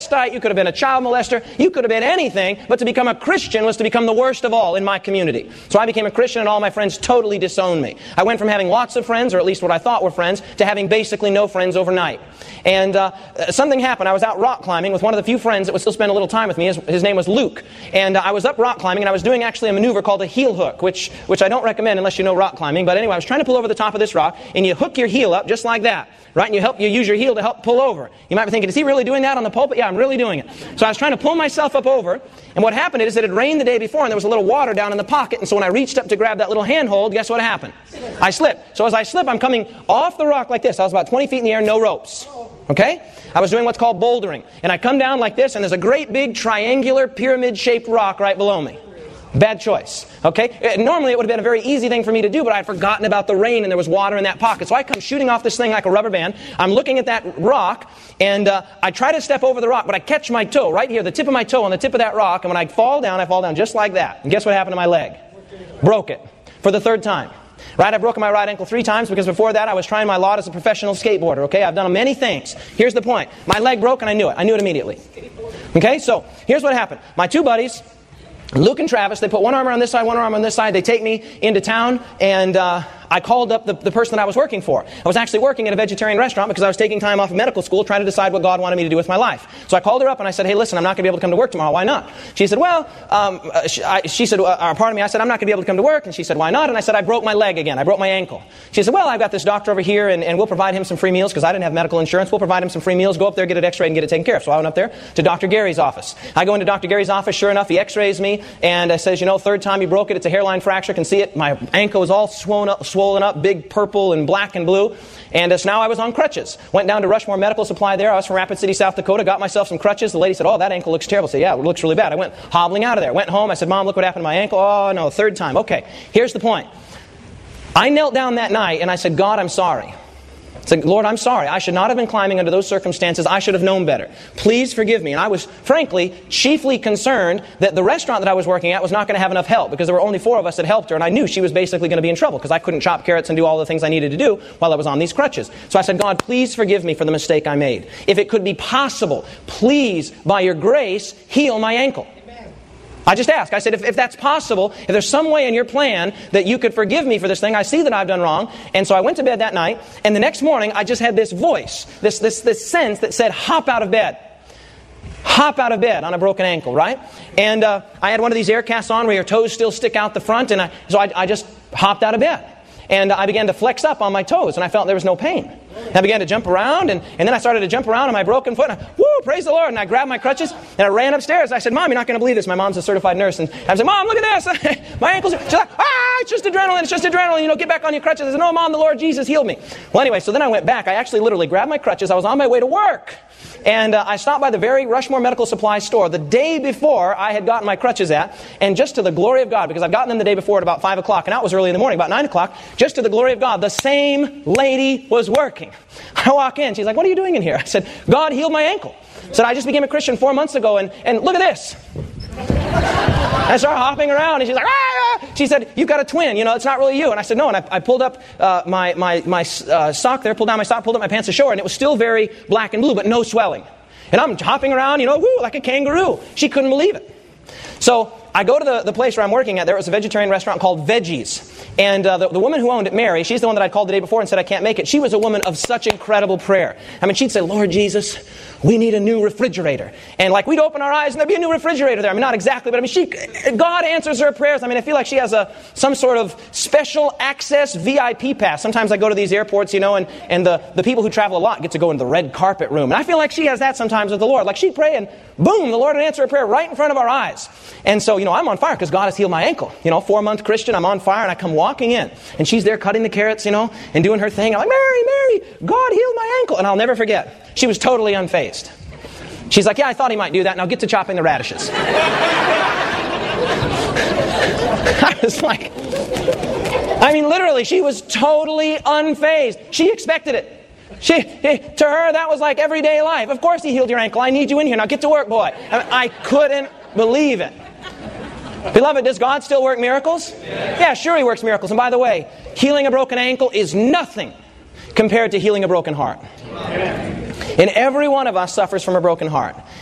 you could have been a child molester, you could have been anything, but to become a Christian was to become the worst of all in my community. So I became a Christian and all my friends totally disowned me. I went from having lots of friends, or at least what I thought were friends, to having basically no friends overnight. And something happened. I was out rock climbing with one of the few friends that would still spend a little time with me. His name was Luke. And I was up rock climbing, and I was doing actually a maneuver called a heel hook, which I don't recommend unless you know rock climbing. But anyway, I was trying to pull over the top of this rock, and you hook your heel up just like that, right? And you use your heel to help pull over. You might be thinking, is he really doing that on the pulpit? Yeah, I'm really doing it. So I was trying to pull myself up over, and what happened is that it had rained the day before, and there was a little water down in the pocket, and so when I reached up to grab that little handhold, guess what happened? I slipped. So as I slip, I'm coming off the rock like this. I was about 20 feet in the air, no ropes. Okay? I was doing what's called bouldering. And I come down like this, and there's a great big triangular pyramid-shaped rock right below me. Bad choice. Okay? Normally it would have been a very easy thing for me to do, but I had forgotten about the rain and there was water in that pocket. So I come shooting off this thing like a rubber band. I'm looking at that rock, and I try to step over the rock, but I catch my toe right here, the tip of my toe on the tip of that rock, and when I fall down just like that. And guess what happened to my leg? Broke it. For the third time. Right, I've broken my right ankle 3 times because before that I was trying my lot as a professional skateboarder. Okay, I've done many things. Here's the point. My leg broke and I knew it. I knew it immediately. Okay, so here's what happened. My 2 buddies, Luke and Travis, they put one arm on this side, one arm on this side. They take me into town, and I called up the person that I was working for. I was actually working at a vegetarian restaurant because I was taking time off of medical school trying to decide what God wanted me to do with my life. So I called her up and I said, hey, listen, I'm not going to be able to come to work tomorrow. Why not? She said, well, she said, pardon me. I said, I'm not going to be able to come to work. And she said, why not? And I said, I broke my leg again. I broke my ankle. She said, well, I've got this doctor over here, and we'll provide him some free meals because I didn't have medical insurance. We'll provide him some free meals. Go up there, get it x-rayed, and get it taken care of. So I went up there to Dr. Gary's office. I go into Dr. Gary's office. Sure enough, he x-rays me and says, you know, 3rd time you broke it. It's a hairline fracture. Can see it. My ankle is all swollen up, big purple and black and blue. And so now I was on crutches. Went down to Rushmore Medical Supply there. I was from Rapid City, South Dakota. Got myself some crutches. The lady said, oh, that ankle looks terrible. I said, yeah, it looks really bad. I went hobbling out of there. Went home. I said, Mom, look what happened to my ankle. Oh, no, 3rd time. Okay, here's the point. I knelt down that night and I said, God, I'm sorry. I said, Lord, I'm sorry. I should not have been climbing under those circumstances. I should have known better. Please forgive me. And I was, frankly, chiefly concerned that the restaurant that I was working at was not going to have enough help because there were only 4 of us that helped her, and I knew she was basically going to be in trouble because I couldn't chop carrots and do all the things I needed to do while I was on these crutches. So I said, God, please forgive me for the mistake I made. If it could be possible, please, by your grace, heal my ankle. I just asked. I said, if that's possible, if there's some way in your plan that you could forgive me for this thing, I see that I've done wrong. And so I went to bed that night, and the next morning I just had this voice, this sense that said, hop out of bed. Hop out of bed on a broken ankle, right? And I had one of these air casts on where your toes still stick out the front, and so I just hopped out of bed. And I began to flex up on my toes, and I felt there was no pain. And I began to jump around, and then I started to jump around on my broken foot. And woo, praise the Lord. And I grabbed my crutches, and I ran upstairs. I said, Mom, you're not going to believe this. My mom's a certified nurse. And I said, Mom, look at this. My ankles. She's like, it's just adrenaline. It's just adrenaline. You know, get back on your crutches. I said, no, Mom, the Lord Jesus healed me. Well, anyway, so then I went back. I actually literally grabbed my crutches. I was on my way to work. And I stopped by the very Rushmore Medical Supply store the day before I had gotten my crutches at. And just to the glory of God, because I've gotten them the day before at about 5 o'clock, and that was early in the morning, about 9 o'clock, just to the glory of God, the same lady was working. I walk in. She's like, what are you doing in here? I said, God healed my ankle. I said, I just became a Christian 4 months ago, and look at this. I started hopping around, and she's like, ah! She said, you've got a twin, you know, it's not really you. And I said, no, and I pulled up my sock there, pulled down my sock, pulled up my pants to show her, and it was still very black and blue, but no swelling. And I'm hopping around, you know, woo, like a kangaroo. She couldn't believe it. So I go to the place where I'm working at. There was a vegetarian restaurant called Veggies. And the woman who owned it, Mary, she's the one that I called the day before and said I can't make it. She was a woman of such incredible prayer. I mean, she'd say, Lord Jesus, we need a new refrigerator. And like we'd open our eyes and there'd be a new refrigerator there. I mean, not exactly, but I mean, God answers her prayers. I mean, I feel like she has some sort of special access VIP pass. Sometimes I go to these airports, you know, and the people who travel a lot get to go in the red carpet room. And I feel like she has that sometimes with the Lord. Like she'd pray and boom, the Lord would answer a prayer right in front of our eyes. And so, you know, I'm on fire because God has healed my ankle. You know, 4-month Christian, I'm on fire, and I come walking in. And she's there cutting the carrots, you know, and doing her thing. I'm like, Mary, God healed my ankle. And I'll never forget. She was totally unfazed. She's like, yeah, I thought he might do that. Now get to chopping the radishes. I was like, I mean, literally, she was totally unfazed. She expected it. To her, that was like everyday life. Of course he healed your ankle. I need you in here. Now get to work, boy. I couldn't believe it. Beloved, does God still work miracles? Yeah, sure he works miracles. And by the way, healing a broken ankle is nothing compared to healing a broken heart. And every one of us suffers from a broken heart.